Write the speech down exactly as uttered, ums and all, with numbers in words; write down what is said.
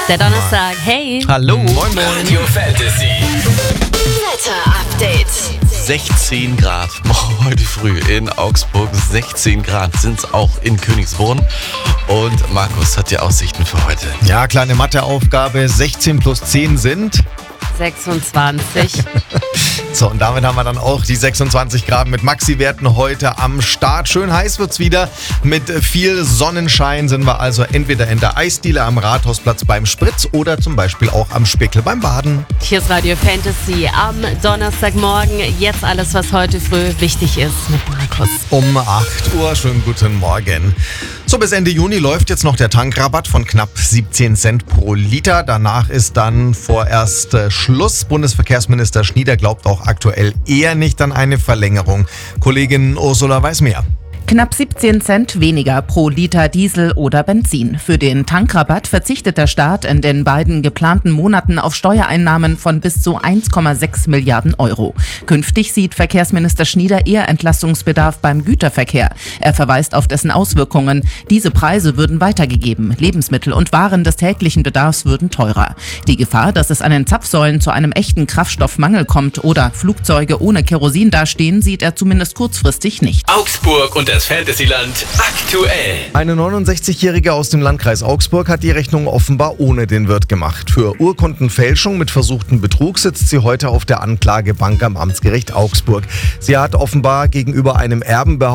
Der Donnerstag, hey. Hallo. Moin, moin. Radio Fantasy. Wetter-Update. sechzehn Grad. Heute früh in Augsburg. sechzehn Grad sind es auch in Königsbrunn. Und Markus hat die Aussichten für heute. Ja, kleine Matheaufgabe. sechzehn plus zehn sind... sechsundzwanzig. So, und damit haben wir dann auch die sechsundzwanzig Grad mit Maxi-Werten heute am Start. Schön heiß wird's wieder. Mit viel Sonnenschein sind wir also entweder in der Eisdiele am Rathausplatz beim Spritz oder zum Beispiel auch am Spickel beim Baden. Hier ist Radio Fantasy am Donnerstagmorgen. Jetzt alles, was heute früh wichtig ist mit Markus. Um acht Uhr. Schönen guten Morgen. So, bis Ende Juni läuft jetzt noch der Tankrabatt von knapp siebzehn Cent pro Liter. Danach ist dann vorerst äh, Schluss. Bundesverkehrsminister Schnieder glaubt auch aktuell eher nicht an eine Verlängerung. Kollegin Ursula weiß mehr. Knapp siebzehn Cent weniger pro Liter Diesel oder Benzin. Für den Tankrabatt verzichtet der Staat in den beiden geplanten Monaten auf Steuereinnahmen von bis zu eins Komma sechs Milliarden Euro. Künftig sieht Verkehrsminister Schnieder eher Entlastungsbedarf beim Güterverkehr. Er verweist auf dessen Auswirkungen. Diese Preise würden weitergegeben. Lebensmittel und Waren des täglichen Bedarfs würden teurer. Die Gefahr, dass es an den Zapfsäulen zu einem echten Kraftstoffmangel kommt oder Flugzeuge ohne Kerosin dastehen, sieht er zumindest kurzfristig nicht. Augsburg und das Fantasyland aktuell. Eine neunundsechzigjährige aus dem Landkreis Augsburg hat die Rechnung offenbar ohne den Wirt gemacht. Für Urkundenfälschung mit versuchten Betrug sitzt sie heute auf der Anklagebank am Amtsgericht Augsburg. Sie hat offenbar gegenüber einem Erben behauptet,